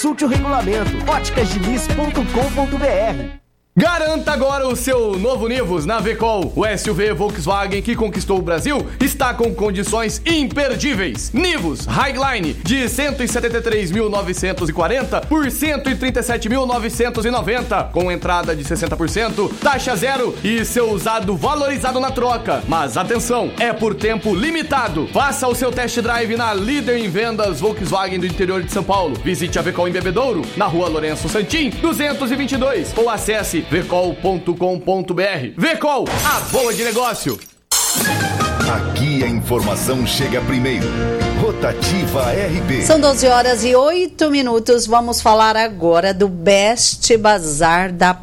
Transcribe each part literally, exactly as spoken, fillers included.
Consulte o regulamento. óticas diniz ponto com ponto b r. Garanta agora o seu novo Nivus na Vecol. O S U V Volkswagen que conquistou o Brasil está com condições imperdíveis. Nivus Highline de cento e setenta e três mil novecentos e quarenta por cento e trinta e sete mil novecentos e noventa, com entrada de sessenta por cento, taxa zero e seu usado valorizado na troca. Mas atenção, é por tempo limitado. Faça o seu test drive na líder em vendas Volkswagen do interior de São Paulo. Visite a Vecol em Bebedouro, na rua Lourenço Santim, duzentos e vinte e dois, ou acesse vecol ponto com ponto b r. Vecol, a boa de negócio. Aqui a informação chega primeiro. Rotativa R B. São doze horas e oito minutos. Vamos falar agora do Best Bazar da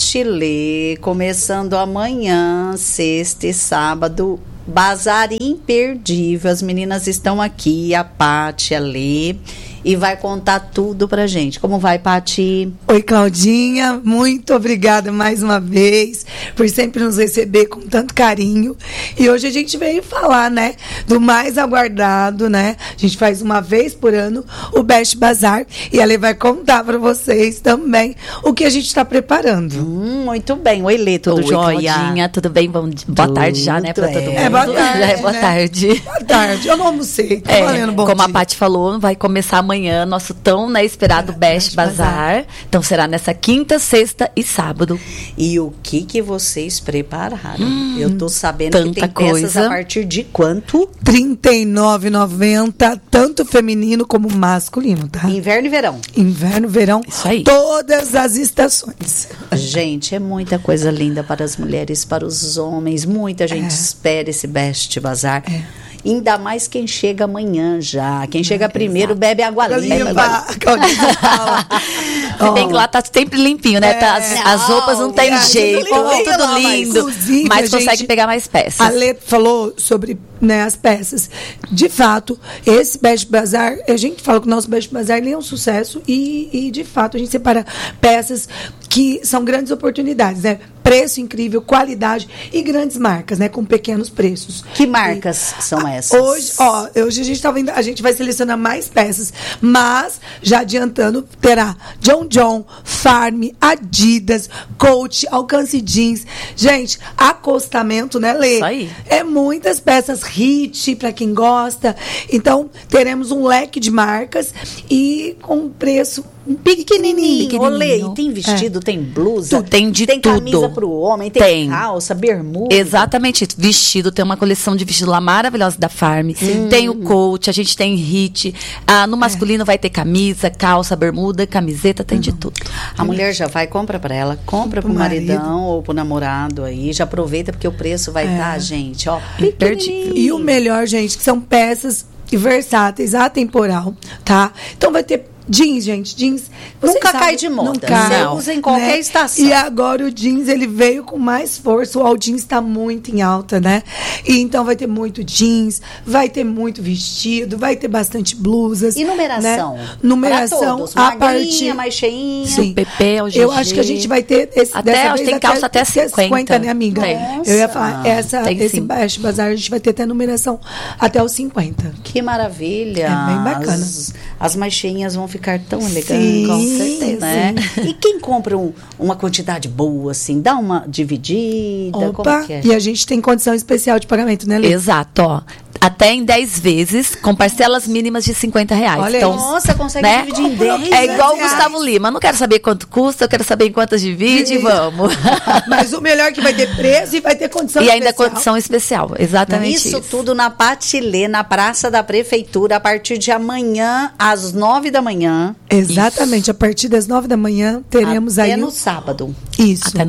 Patilê. Começando amanhã, sexta e sábado. Bazar imperdível. As meninas estão aqui, a Pati, a Lê, e vai contar tudo pra gente. Como vai, Pati? Oi, Claudinha. Muito obrigada mais uma vez por sempre nos receber com tanto carinho. E hoje a gente veio falar, né, do mais aguardado, né? A gente faz uma vez por ano o Best Bazar e a Lê vai contar pra vocês também o que a gente tá preparando. Hum, muito bem. Oi, Lê, tudo Oi, jóia? Claudinha, tudo bem? Bom, boa Tudo tarde já, né, pra todo mundo. É, boa tarde, Já é boa né? tarde. Boa tarde. Eu não almocei. Tô É, valendo, bom como dia. a Paty falou, vai começar amanhã nosso tão, né, esperado É, Best Best Bazar. Bazar. Então será nessa quinta, sexta e sábado. E o que que vocês prepararam? Hum, Eu tô sabendo que tanta tem peças coisa. a partir de quanto? trinta e nove reais e noventa centavos, tanto feminino como masculino, tá? Inverno e verão. Inverno, verão, Isso aí. todas as estações. Gente, é muita coisa linda para as mulheres, para os homens. Muita gente É. espera esse Best Bazar. É. Ainda mais quem chega amanhã já. Quem chega É, primeiro exato. bebe água limpa. Limpa, Claudinha fala. Se bem que lá tá sempre limpinho, né? Tá, as, as roupas não tem é, tudo jeito, lindo, tudo lá, mas, lindo. inclusive, Mas a consegue gente- pegar mais peças. A Lê falou sobre, né, as peças. De fato, esse Best Bazar, a gente fala que o nosso Best Bazar ele é um sucesso e, e, de fato, a gente separa peças que são grandes oportunidades, né? Preço incrível, qualidade e grandes marcas, né? Com pequenos preços. Que marcas são essas? Hoje, ó, hoje a gente tá vendo, a gente vai selecionar mais peças, mas já adiantando, terá John John, Farm, Adidas, Coach, Alcance Jeans. Gente, acostamento, né, Lê? Isso aí. É muitas peças hit para quem gosta. Então, teremos um leque de marcas e com um preço pequenininho. Pequenininho. Olê, pequenininho. e tem vestido, tem blusa, Tudo, tem de tem tudo. camisa pro homem, tem, Tem. calça, bermuda. Exatamente isso. Vestido, tem uma coleção de vestido lá maravilhosa da Farm. Tem o coach, a gente tem hit. Ah, no masculino vai ter camisa, calça, bermuda, camiseta, tem de tudo. A mulher já vai, compra pra ela, compra pro Pro maridão ou pro namorado aí, já aproveita porque o preço vai estar, gente, ó, pequenininho. E o melhor, gente, que são peças versáteis, atemporal, tá? Então vai ter jeans, gente, jeans. vocês Nunca sabem, cai de moda. Nunca. Você usa em qualquer estação. E agora o jeans, ele veio com mais força. O all jeans está muito em alta, né? E então vai ter muito jeans, vai ter muito vestido, vai ter bastante blusas. E numeração? Né? Numeração Pra todos, a magrinha, partir... mais cheinha. Sim. O P P, o G G. Eu acho que a gente vai ter esse, Até, dessa acho vez que tem calça até cinquenta, né, amiga? Tem. Eu ia falar, essa, Tem esse sim. Best Bazar a gente vai ter até numeração até os cinquenta. Que maravilha. É bem bacana. As, as mais cheinhas vão ficar tão elegantes. Sim, com certeza, né? sim. E quem compra um- uma quantidade boa, assim, dá uma dividida? Opa, Como que é? e a gente tem condição especial de pagamento, né, Lê? Exato, ó. Até em dez vezes, com parcelas mínimas de cinquenta reais. Olha então, isso. Nossa, consegue né? dividir em dez. É igual o reais. Gustavo Lima. Não quero saber quanto custa, eu quero saber em quantas divide, Isso. vamos. Mas o melhor é que vai ter preço e vai ter condição E ainda especial. condição especial. Exatamente Isso, isso. tudo na Patilê, na Praça da Prefeitura, a partir de amanhã, às nove da manhã. Exatamente, a partir das nove da manhã teremos até aí no o- sábado. isso. Até no